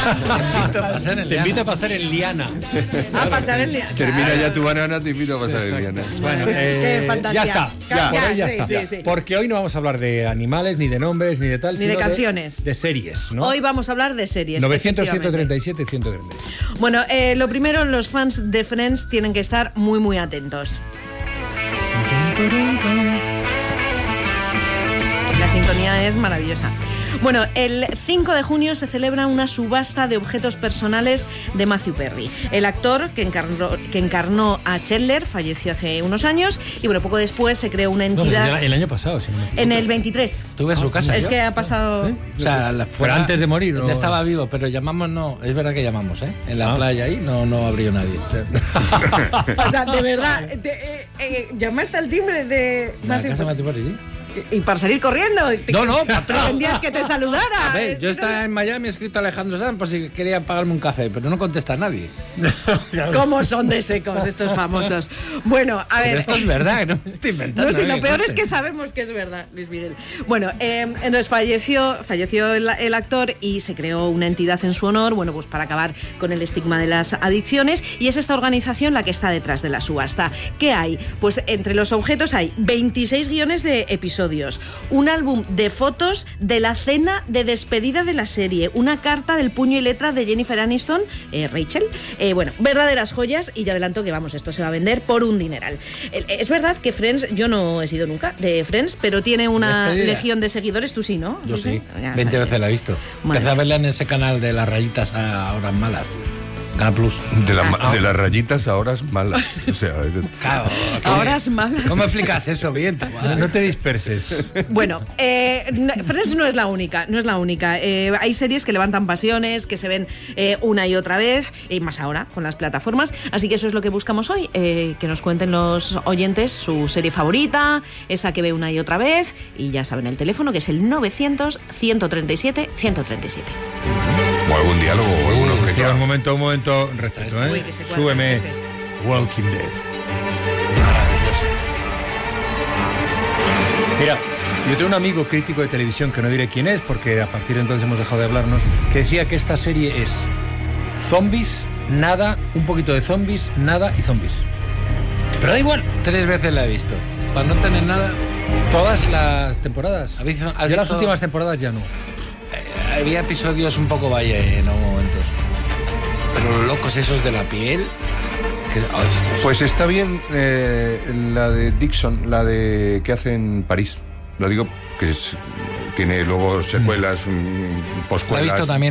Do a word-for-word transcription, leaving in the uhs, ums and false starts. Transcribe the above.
invito a pasar en Te invito a pasar en liana. A pasar el día. Termina ya tu banana, te invito a pasar el día. Bueno, eh, Qué fantasía. ya está. Ya, por hoy ya sí, está. sí, sí. Porque hoy no vamos a hablar de animales, ni de nombres, ni de tal. Ni de sino canciones. De, de series, ¿no? Hoy vamos a hablar de series. novecientos, ciento efectivamente. treinta y siete y ciento treinta y siete. Bueno, eh, lo primero, los fans de Friends tienen que estar muy, muy atentos. La sintonía es maravillosa. Bueno, el cinco de junio se celebra una subasta de objetos personales de Matthew Perry. El actor que encarnó, que encarnó a Chandler falleció hace unos años y bueno, poco después se creó una entidad... No, el año pasado, si no me equivoco. En el veintitrés. Estuve en su casa. Es yo. que ha pasado... ¿Eh? O sea, la- fuera- antes de morir, ¿no? Ya estaba vivo, pero llamamos no. Es verdad que llamamos, ¿eh? En la Ah. playa ahí no, no abrió nadie. O sea, de verdad, te- eh, eh, llamaste al timbre de La Matthew casa de Perry. Matthew Perry, sí. Y para salir corriendo. Te- No, no, patrón. Pretendías que te saludara. A ver, Es yo que estaba en Miami, he escrito a Alejandro Sanz por si quería pagarme un café, pero no contesta nadie. no- ¿Cómo son de secos estos famosos? Bueno, a ver... Pero esto es verdad, no me estoy inventando. No, sí, ¿eh? lo peor es Conste. que sabemos que es verdad, Luis Miguel. Bueno, eh, entonces falleció, falleció el, el actor y se creó una entidad en su honor, bueno, pues para acabar con el estigma de las adicciones, y es esta organización la que está detrás de la subasta. ¿Qué hay? Pues entre los objetos hay veintiséis guiones de episodios, un álbum de fotos de la cena de despedida de la serie, una carta del puño y letra de Jennifer Aniston, eh, Rachel, eh, bueno, verdaderas joyas, y ya adelanto que vamos, esto se va a vender por un dineral. Eh, Es verdad que Friends, yo no he sido nunca de Friends, pero tiene una Despedida. legión de seguidores, tú sí, ¿no? Yo sí, Ya veinte sabía. veces la he visto. Bueno. Empecé a verla en ese canal de las rayitas a horas malas. Canal Plus. De, la- Ah. de las rayitas a horas malas. O sea, Claro. Ahora es malas. ¿Cómo explicas eso bien? No, no te disperses. Bueno, eh, no- Friends no es la única, no es la única. Eh, hay series que levantan pasiones, que se ven eh, una y otra vez, y más ahora con las plataformas. Así que eso es lo que buscamos hoy, eh, que nos cuenten los oyentes su serie favorita, esa que ve una y otra vez, y ya saben el teléfono, que es el novecientos, ciento treinta y siete, ciento treinta y siete. o algún diálogo o algún Decía, objeto. un momento, un momento, respeto, ¿eh? Uy, que se cuadra Súbeme. el jefe. Walking Dead. Maravilloso. Mira, yo tengo un amigo crítico de televisión, que no diré quién es, porque a partir de entonces hemos dejado de hablarnos, que decía que esta serie es zombies, nada, un poquito de zombies, nada y zombies. Pero da igual, Tres veces la he visto. Para no tener nada. todas las temporadas. ¿Has visto- has Ya las visto- últimas temporadas ya no. eh, Había episodios un poco valle en algunos momentos. Pero los locos esos de la piel. Que, ay, estos- Pues está bien eh, la de Dixon, la de que hace en París. Lo digo que es- tiene luego secuelas, mm, la he poscuelas. visto también.